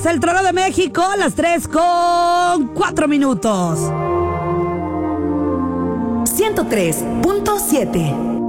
Somos el Trono de México, las 3:04. 103.7